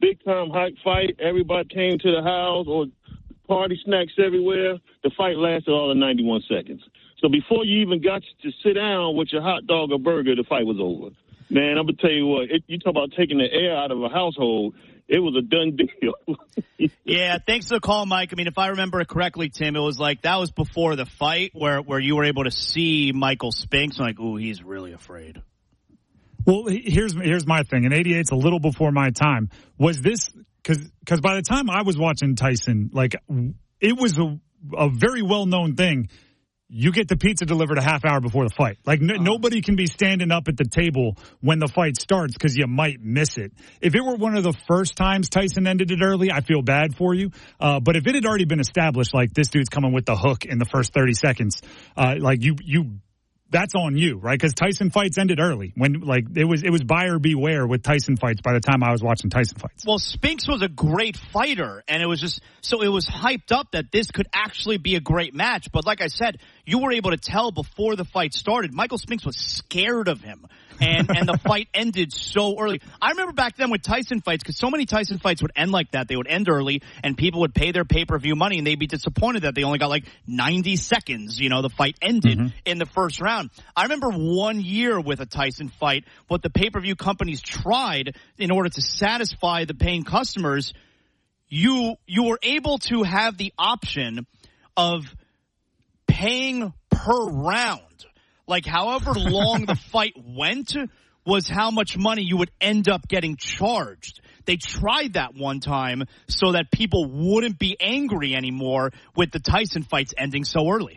big-time hype fight. Everybody came to the house or party snacks everywhere. The fight lasted all of 91 seconds. So before you even got to sit down with your hot dog or burger, the fight was over. Man, I'm going to tell you what, you talk about taking the air out of a household, it was a done deal. Yeah, thanks for the call, Mike. I mean, if I remember it correctly, Tim, it was like that was before the fight where you were able to see Michael Spinks. I'm like, ooh, he's really afraid. Well, here's my thing. And 88's a little before my time. Was this because by the time I was watching Tyson, like it was a very well-known thing. You get the pizza delivered a half hour before the fight. Like nobody can be standing up at the table when the fight starts because you might miss it. If it were one of the first times Tyson ended it early, I feel bad for you. But if it had already been established, like this dude's coming with the hook in the first 30 seconds, like you that's on you, right? Because Tyson fights ended early. When like it was buyer beware with Tyson fights by the time I was watching Tyson fights. Well, Spinks was a great fighter, and it was just so it was hyped up that this could actually be a great match. But like I said, you were able to tell before the fight started, Michael Spinks was scared of him. And the fight ended so early. I remember back then with Tyson fights, because so many Tyson fights would end like that. They would end early, and people would pay their pay-per-view money, and they'd be disappointed that they only got like 90 seconds. You know, the fight ended in the first round. I remember 1 year with a Tyson fight, what the pay-per-view companies tried in order to satisfy the paying customers, you were able to have the option of paying per round. Like, however long the fight went was how much money you would end up getting charged. They tried that one time so that people wouldn't be angry anymore with the Tyson fights ending so early.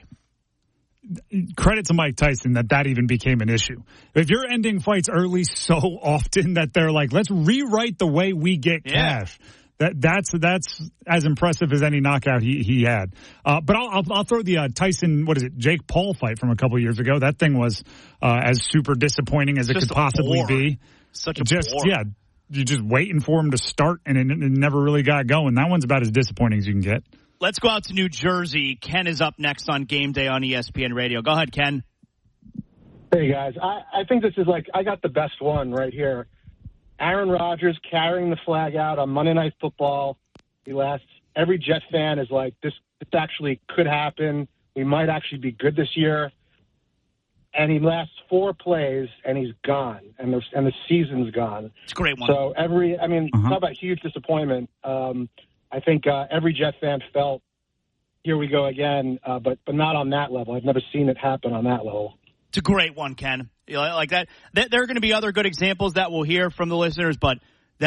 Credit to Mike Tyson that even became an issue. If you're ending fights early so often that they're like, let's rewrite the way we get cash. That's as impressive as any knockout he had. But I'll throw the Tyson, Jake Paul fight from a couple years ago. That thing was as super disappointing as it could possibly be. Such a bore. Yeah, you're just waiting for him to start, and it never really got going. That one's about as disappointing as you can get. Let's go out to New Jersey. Ken is up next on Game Day on ESPN Radio. Go ahead, Ken. Hey, guys. I think this is I got the best one right here. Aaron Rodgers carrying the flag out on Monday Night Football. Every Jet fan is like, this actually could happen. We might actually be good this year. And he lasts 4 plays, and he's gone, and the season's gone. It's a great one. So talk about huge disappointment. I think every Jet fan felt, here we go again, but not on that level. I've never seen it happen on that level. It's a great one, Ken. Like that. There are going to be other good examples that we'll hear from the listeners, but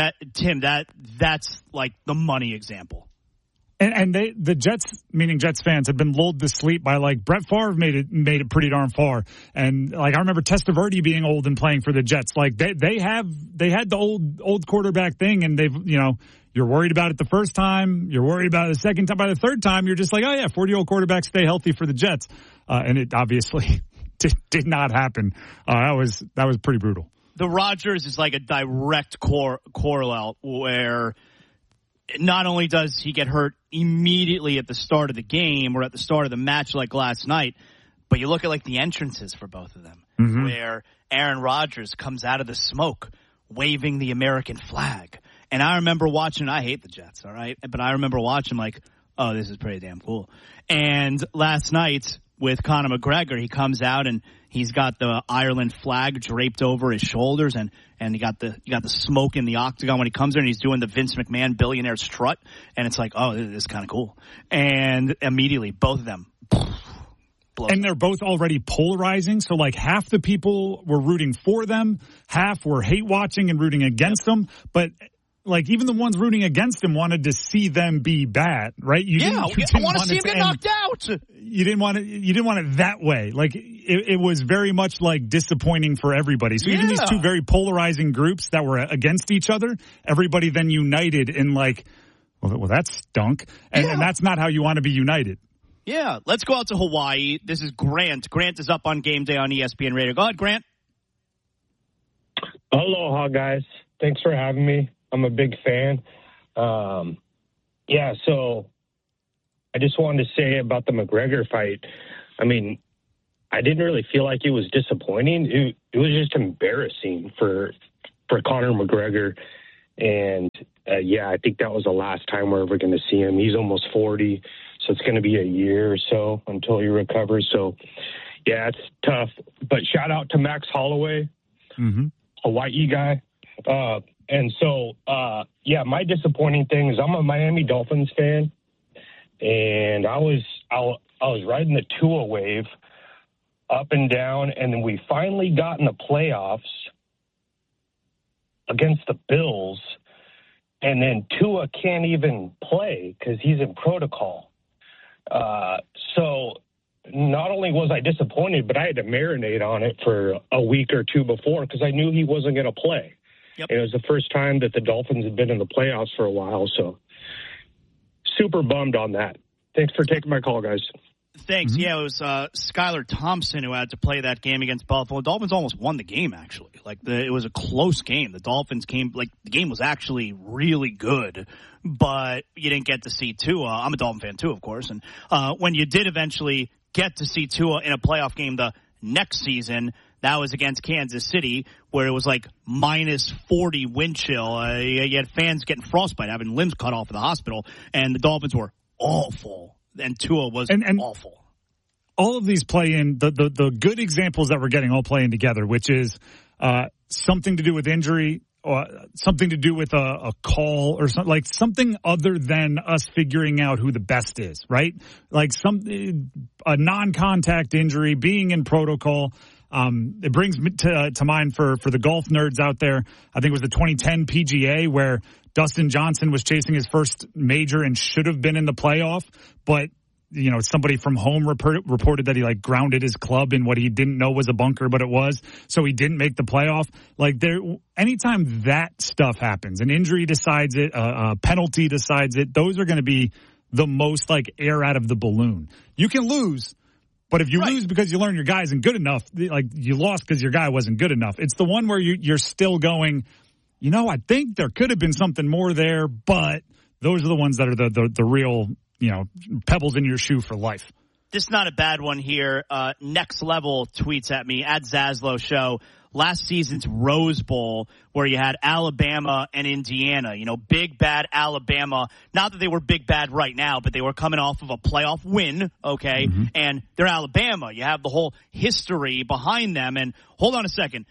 that's like the money example. And the Jets, meaning Jets fans, have been lulled to sleep by Brett Favre made it pretty darn far. And I remember Testaverde being old and playing for the Jets. They had the old quarterback thing, and they've you're worried about it the first time, you're worried about it the second time, by the third time you're just like, oh yeah, 40-year-old quarterbacks stay healthy for the Jets, and it obviously did not happen. That was pretty brutal. The Rodgers is like a direct correlate where not only does he get hurt immediately at the start of the game or at the start of the match like last night, but you look at the entrances for both of them, where Aaron Rodgers comes out of the smoke waving the American flag. And I remember watching, I hate the Jets, all right? But I remember watching oh, this is pretty damn cool. And last night with Conor McGregor, he comes out and he's got the Ireland flag draped over his shoulders, and you got the smoke in the octagon when he comes there, and he's doing the Vince McMahon billionaire strut, and it's like, oh, this is kind of cool. And immediately, both of them. And they're both already polarizing, so half the people were rooting for them, half were hate watching and rooting against them, but even the ones rooting against him wanted to see them be bad, right? I want to see him get knocked out. You didn't want it that way. It was very much disappointing for everybody. So even these two very polarizing groups that were against each other, everybody then united in well, that stunk. And that's not how you want to be united. Yeah. Let's go out to Hawaii. This is Grant. Grant is up on Game Day on ESPN Radio. Go ahead, Grant. Aloha, guys. Thanks for having me. I'm a big fan. So I just wanted to say about the McGregor fight. I mean, I didn't really feel like it was disappointing. It was just embarrassing for Conor McGregor. And I think that was the last time we're ever going to see him. He's almost 40, so it's going to be a year or so until he recovers. So, yeah, it's tough. But shout out to Max Holloway, Hawaii guy. And so, my disappointing thing is I'm a Miami Dolphins fan, and I was riding the Tua wave up and down, and then we finally got in the playoffs against the Bills, and then Tua can't even play because he's in protocol. So not only was I disappointed, but I had to marinate on it for a week or two before because I knew he wasn't going to play. Yep. And it was the first time that the Dolphins had been in the playoffs for a while, so super bummed on that. Thanks for taking my call, guys. Thanks. Yeah, it was Skylar Thompson who had to play that game against Buffalo. The Dolphins almost won the game, actually. It was a close game. The Dolphins the game was actually really good, but you didn't get to see Tua. I'm a Dolphin fan, too, of course. And when you did eventually get to see Tua in a playoff game the next season, that was against Kansas City, where it was minus 40 wind chill. You had fans getting frostbite, having limbs cut off in the hospital, and the Dolphins were awful. And Tua was awful. All of these play in, the good examples that we're getting all playing together, which is something to do with injury, or something to do with a call, or something other than us figuring out who the best is, right? A non-contact injury, being in protocol. It brings me to mind for the golf nerds out there. I think it was the 2010 PGA where Dustin Johnson was chasing his first major and should have been in the playoff, but somebody from home reported that he grounded his club in what he didn't know was a bunker, but it was, so he didn't make the playoff. Anytime that stuff happens, an injury decides it, a penalty decides it, those are going to be the most air out of the balloon. You can lose, but if you lose because you learn your guy isn't good enough, you lost because your guy wasn't good enough. It's the one where you're still going, I think there could have been something more there, but those are the ones that are the real, pebbles in your shoe for life. This is not a bad one here. Next Level tweets at me, at Zaslow Show. Last season's Rose Bowl, where you had Alabama and Indiana, big bad Alabama. Not that they were big bad right now, but they were coming off of a playoff win, okay? Mm-hmm. And they're Alabama. You have the whole history behind them. And hold on a second.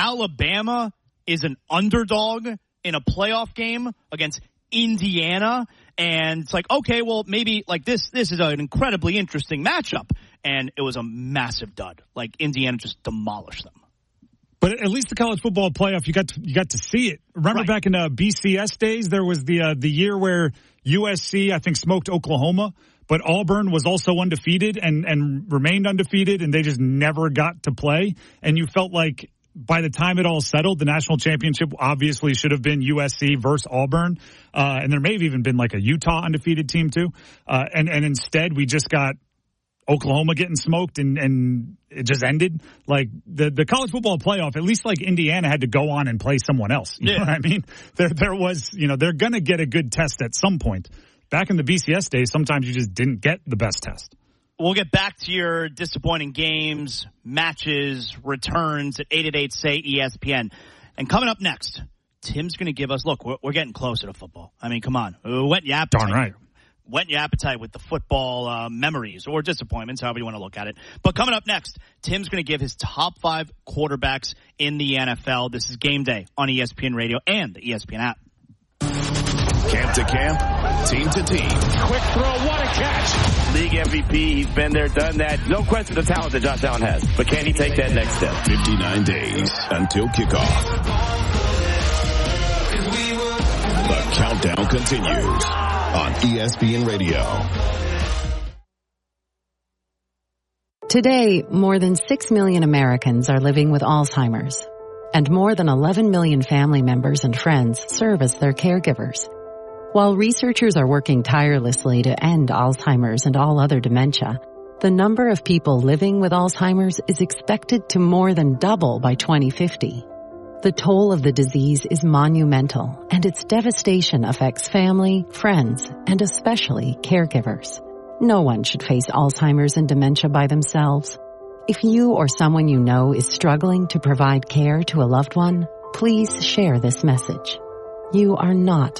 Alabama is an underdog in a playoff game against Indiana, and it's okay, well, maybe this is an incredibly interesting matchup, and it was a massive dud. Indiana just demolished them. But at least the college football playoff, you got to see it. Remember back in BCS days, there was the year where USC, I think, smoked Oklahoma, but Auburn was also undefeated and remained undefeated, and they just never got to play, and you felt like by the time it all settled, the national championship obviously should have been USC versus Auburn. And there may have even been a Utah undefeated team too. And instead we just got Oklahoma getting smoked and it just ended. The college football playoff, at least Indiana had to go on and play someone else. You know what I mean? There was, they're going to get a good test at some point. Back in the BCS days, sometimes you just didn't get the best test. We'll get back to your disappointing games, matches, returns at 888-SAY-ESPN. And coming up next, Tim's going to give us, look, we're getting closer to football. I mean, come on. Whet your appetite. Darn right. Whet your appetite with the football memories or disappointments, however you want to look at it. But coming up next, Tim's going to give his top 5 quarterbacks in the NFL. This is Game Day on ESPN Radio and the ESPN app. Camp to camp, team to team. Quick throw, what a catch. League MVP, he's been there, done that. No question the talent that Josh Allen has. But can he take that next step? 59 days until kickoff. The countdown continues on ESPN Radio. Today, more than 6 million Americans are living with Alzheimer's, and more than 11 million family members and friends serve as their caregivers. While researchers are working tirelessly to end Alzheimer's and all other dementia, the number of people living with Alzheimer's is expected to more than double by 2050. The toll of the disease is monumental, and its devastation affects family, friends, and especially caregivers. No one should face Alzheimer's and dementia by themselves. If you or someone you know is struggling to provide care to a loved one, please share this message. You are not